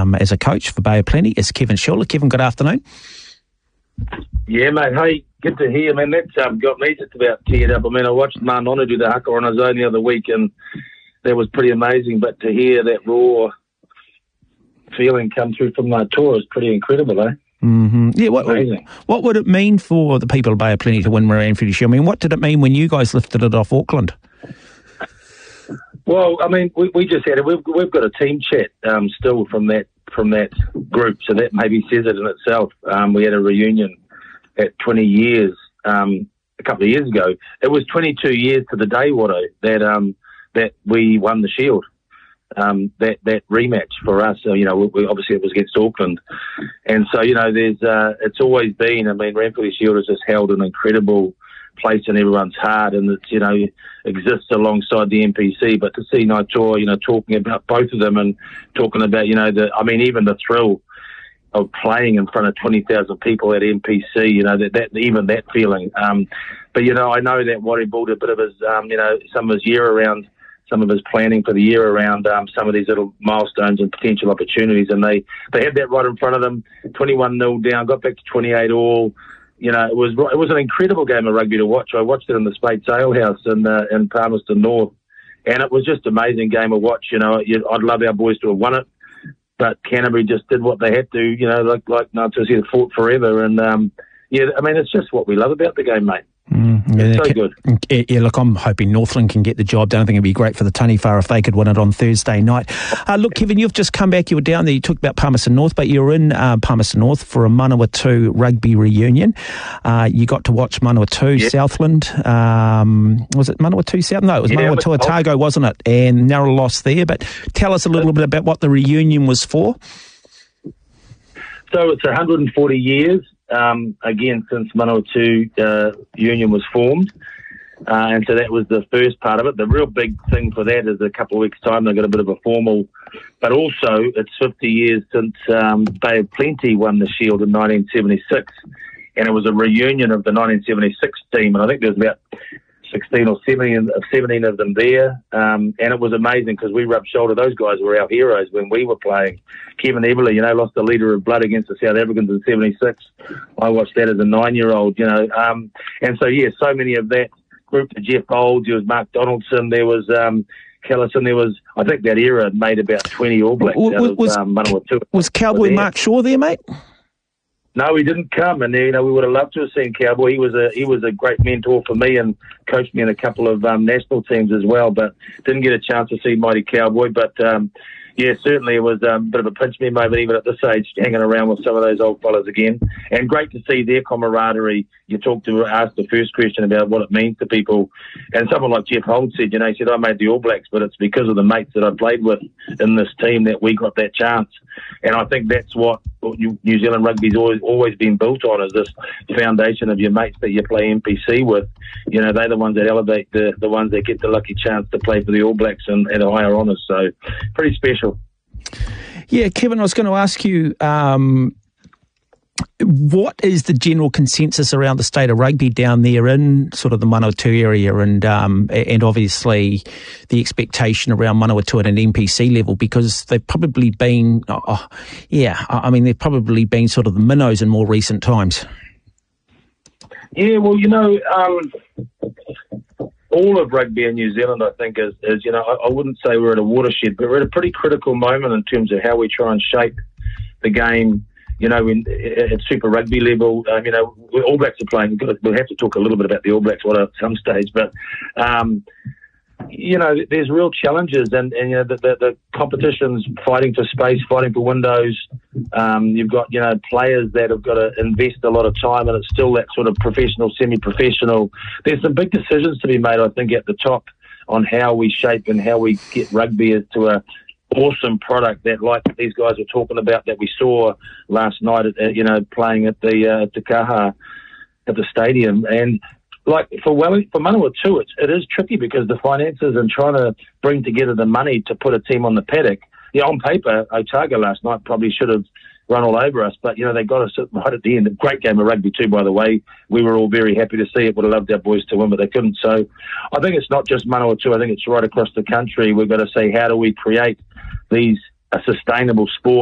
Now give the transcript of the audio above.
as a coach for Bay of Plenty is Kevin Schuler. Kevin, good afternoon. Yeah, mate. Hey, good to hear, man. That's got me just about teared up. I mean, I watched Manona do the haka on his own the other week, and that was pretty amazing. But to hear that raw feeling come through from my tour is pretty incredible, eh? Mm-hmm. Yeah, what would it mean for the people of Bay of Plenty to win Ranfurly Shield? I mean, what did it mean when you guys lifted it off Auckland? Well, I mean, we just had it. We've got a team chat still from that group, so that maybe says it in itself. We had a reunion at 20 years a couple of years ago. It was 22 years to the day, Watto, that we won the Shield. That rematch for us, we obviously it was against Auckland, and so there's it's always been. I mean, Ranfurly Shield has just held an incredible place in everyone's heart, and it exists alongside the NPC. But to see Naitoa, talking about both of them and talking about even the thrill of playing in front of 20,000 people at NPC, that feeling. But I know that Warri built a bit of his some of his year around. Some of his planning for the year around some of these little milestones and potential opportunities, and they had that right in front of them. 21-0 down, got back to 28 all. It was an incredible game of rugby to watch. I watched it in the Spates Ale House in Palmerston North, and it was just an amazing game of watch. I'd love our boys to have won it, but Canterbury just did what they had to. Like Naitoa said, fought forever, and it's just what we love about the game, mate. It's so good. Yeah, look, I'm hoping Northland can get the job done. I think it'd be great for the Taniwha if they could win it on Thursday night. Look, Kevin, you've just come back. You were down there. You talked about Palmerston North, but you were in Palmerston North for a Manawatu rugby reunion. You got to watch Manawatu Southland. Was it Manawatu South? No, it was Manawatu Otago, wasn't it? And narrow loss there. But tell us a little bit about what the reunion was for. So it's 140 years. Again, since Manawatu Union was formed, and so that was the first part of it. The real big thing for that is a couple of weeks' time they got a bit of a formal, but also it's 50 years since Bay of Plenty won the Shield in 1976, and it was a reunion of the 1976 team, and I think there was about 16 or 17 of them there, and it was amazing because we rubbed shoulder. Those guys were our heroes when we were playing. Kevin Everly, lost a litre of blood against the South Africans in 76. I watched that as a 9-year-old, and so so many of that group. Jeff Olds, there was Mark Donaldson, there was Callison, there was, I think that era made about 20 All Blacks out of Manawatu. Was Cowboy Mark Shaw there, mate? No, he didn't come, and we would have loved to have seen Cowboy. He was a great mentor for me and coached me in a couple of national teams as well, but didn't get a chance to see Mighty Cowboy. But certainly it was a bit of a pinch me moment even at this age, hanging around with some of those old fellas again. And great to see their camaraderie. You asked the first question about what it means to people, and someone like Jeff Holt said, he said, I made the All Blacks, but it's because of the mates that I played with in this team that we got that chance. And I think that's what New Zealand rugby's always been built on, is this foundation of your mates that you play NPC with. They're the ones that elevate the ones that get the lucky chance to play for the All Blacks and at higher honours. So pretty special. Yeah, Kevin, I was going to ask you, what is the general consensus around the state of rugby down there in sort of the Manawatu area, and obviously the expectation around Manawatu at an NPC level, because they've probably been, they've probably been sort of the minnows in more recent times. Yeah, well, all of rugby in New Zealand, I think, is I wouldn't say we're at a watershed, but we're at a pretty critical moment in terms of how we try and shape the game. At Super Rugby level, All Blacks are playing. We'll have to talk a little bit about the All Blacks at some stage, but there's real challenges, and the competition's fighting for space, fighting for windows. You've got players that have got to invest a lot of time, and it's still that sort of professional, semi-professional. There's some big decisions to be made, I think, at the top on how we shape and how we get rugby as to a awesome product that, like these guys were talking about, that we saw last night at playing at the Te Kaha at the stadium. And like for Manawatu, it is tricky because the finances and trying to bring together the money to put a team on the paddock. On paper, Otago last night probably should have run all over us, but they got us right at the end. A great game of rugby too, by the way. We were all very happy to see it. Would have loved our boys to win, but they couldn't. So I think it's not just Manawatu. I think it's right across the country. We've got to say, how do we create a sustainable sport